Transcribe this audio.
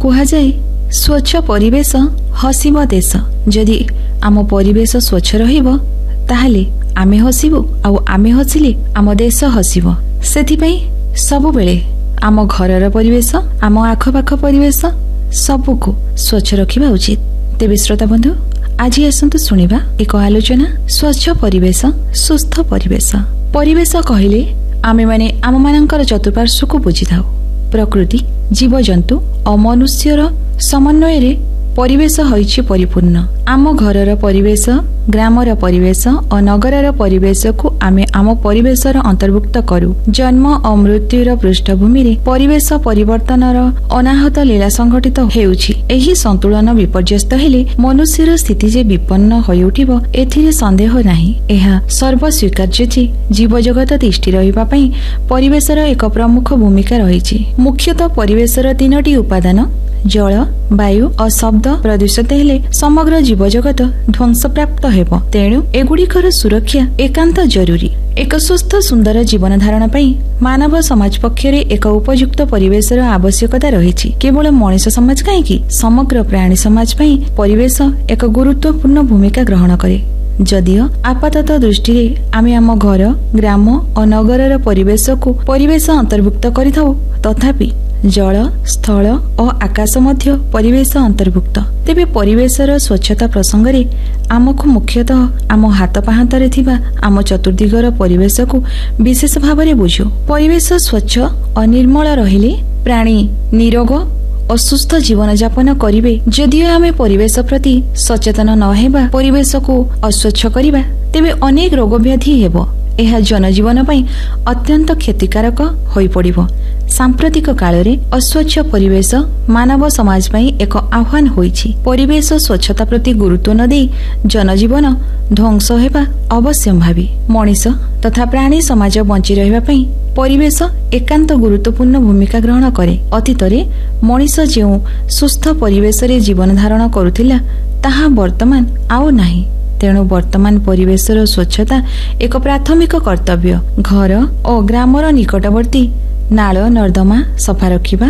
କୁହାଯାଏ ସ୍ୱଚ୍ଛ ପରିବେଶ ହସିବ ଦେଶ। ଯଦି ଆମ ପରିବେଶ ସ୍ୱଚ୍ଛ ରହିବ ତାହେଲେ ଆମେ ହସିବୁ, ଆଉ ଆମେ ହସିଲେ ଆମ ଦେଶ ହସିବ। ସେଥିପାଇଁ ସବୁବେଳେ ଆମ ଘରର ପରିବେଶ, ଆମ ଆଖପାଖ ପରିବେଶ ସବୁକୁ ସ୍ୱଚ୍ଛ ରଖିବା ଉଚିତ। ତେବେ ଶ୍ରୋତା ବନ୍ଧୁ, ଆଜି ଆସନ୍ତୁ ଶୁଣିବା ଏକ ଆଲୋଚନା ସ୍ୱଚ୍ଛ ପରିବେଶ ସୁସ୍ଥ ପରିବେଶ। ପରିବେଶ କହିଲେ ଆମେମାନେ ଆମମାନଙ୍କର ଚତୁଃପାର୍ଶ୍ୱକୁ ବୁଝିଥାଉ। ପ୍ରକୃତି, ଜୀବଜନ୍ତୁ ଓ ମନୁଷ୍ୟର ସମନ୍ୱୟରେ ପରିବେଶ ହୋଇଛି ପରିପୂର୍ଣ୍ଣ। ଆମ ଘରର ପରିବେଶ, ଗ୍ରାମର ପରିବେଶ ଓ ନଗରର ପରିବେଶକୁ ଆମେ ଆମ ପରିବେଶର ଅନ୍ତର୍ଭୁକ୍ତ କରୁ। ଜନ୍ମ ଓ ମୃତ୍ୟୁର ପୃଷ୍ଠଭୂମିରେ ପରିବେଶ ପରିବର୍ତ୍ତନର ଅନାହତ ଲୀଳା ସଂଘଟିତ ହେଉଛି। ଏହି ସନ୍ତୁଳନ ବିପର୍ଯ୍ୟସ୍ତ ହେଲେ ମନୁଷ୍ୟର ସ୍ଥିତି ଯେ ବିପନ୍ନ ହୋଇଉଠିବ ଏଥିରେ ସନ୍ଦେହ ନାହିଁ। ଏହା ସର୍ବସ୍ୱୀକାର୍ଯ୍ୟ ଯେ ଜୀବଜଗତ ତିଷ୍ଠି ରହିବା ପାଇଁ ପରିବେଶର ଏକ ପ୍ରମୁଖ ଭୂମିକା ରହିଛି। ମୁଖ୍ୟତଃ ପରିବେଶର 3ଟି ଉପାଦାନ ଜଳ, ବାୟୁ ଓ ଶବ୍ଦ ପ୍ରଦୂଷିତ ହେଲେ ସମଗ୍ର ଜୀବଜଗତ ଧ୍ୱଂସପ୍ରାପ୍ତ ହେବ। ତେଣୁ ଏଗୁଡ଼ିକର ସୁରକ୍ଷା ଏକାନ୍ତ ଜରୁରୀ। ଏକ ସୁସ୍ଥ ସୁନ୍ଦର ଜୀବନ ଧାରଣ ପାଇଁ ମାନବ ସମାଜ ପକ୍ଷରେ ଏକ ଉପଯୁକ୍ତ ପରିବେଶର ଆବଶ୍ୟକତା ରହିଛି। କେବଳ ମଣିଷ ସମାଜ କାହିଁକି, ସମଗ୍ର ପ୍ରାଣୀ ସମାଜ ପାଇଁ ପରିବେଶ ଏକ ଗୁରୁତ୍ୱପୂର୍ଣ୍ଣ ଭୂମିକା ଗ୍ରହଣ କରେ। ଯଦିଓ ଆପାତତଃ ଦୃଷ୍ଟିରେ ଆମେ ଆମ ଘର, ଗ୍ରାମ ଓ ନଗରର ପରିବେଶ ଅନ୍ତର୍ଭୁକ୍ତ କରିଥାଉ, ତଥାପି ଜଳ, ସ୍ଥଳ ଓ ଆକାଶ ମଧ୍ୟ ପରିବେଶ ଅନ୍ତର୍ଭୁକ୍ତ। ତେବେ ପରିବେଶର ସ୍ୱଚ୍ଛତା ପ୍ରସଙ୍ଗରେ ଆମକୁ ମୁଖ୍ୟତଃ ଆମ ହାତ ପାହାନ୍ତରେ ଥିବା ଆମ ଚତୁର୍ଦିଗର ପରିବେଶକୁ ବିଶେଷ ଭାବରେ ବୁଝୁ। ପରିବେଶ ସ୍ୱଚ୍ଛ ଓ ନିର୍ମଳ ରହିଲେ ପ୍ରାଣୀ ନିରୋଗ ଓ ସୁସ୍ଥ ଜୀବନଯାପନ କରିବେ। ଯଦିଓ ଆମେ ପରିବେଶ ପ୍ରତି ସଚେତନ ନ ହେବା, ପରିବେଶକୁ ଅସ୍ୱଚ୍ଛ କରିବା, ତେବେ ଅନେକ ରୋଗ ବ୍ୟାଧି ହେବ। ଏହା ଜନଜୀବନ ପାଇଁ ଅତ୍ୟନ୍ତ କ୍ଷତିକାରକ ହୋଇପଡ଼ିବ। ସାମ୍ପ୍ରତିକ କାଳରେ ଅସ୍ୱଚ୍ଛ ପରିବେଶ ମାନବ ସମାଜ ପାଇଁ ଏକ ଆହ୍ୱାନ ହୋଇଛି। ପରିବେଶ ସ୍ୱଚ୍ଛତା ପ୍ରତି ଗୁରୁତ୍ୱ ନ ଦେଇ ଜନଜୀବନ ଧ୍ୱଂସ ହେବା ଅବଶ୍ୟମ୍ଭାବୀ। ମଣିଷ ତଥା ପ୍ରାଣୀ ସମାଜ ବଞ୍ଚି ରହିବା ପାଇଁ ପରିବେଶ ଏକାନ୍ତ ଗୁରୁତ୍ୱପୂର୍ଣ୍ଣ ଭୂମିକା ଗ୍ରହଣ କରେ। ଅତୀତରେ ମଣିଷ ଯେଉଁ ସୁସ୍ଥ ପରିବେଶରେ ଜୀବନ ଧାରଣ କରୁଥିଲା ତାହା ବର୍ତ୍ତମାନ ଆଉ ନାହିଁ। ତେଣୁ ବର୍ତ୍ତମାନ ପରିବେଶର ସ୍ୱଚ୍ଛତା ଏକ ପ୍ରାଥମିକ କର୍ତ୍ତବ୍ୟ। ଘର ଓ ଗ୍ରାମର ନିକଟବର୍ତ୍ତୀ ନାଳ ନର୍ଦ୍ଦମା ସଫା ରଖିବା,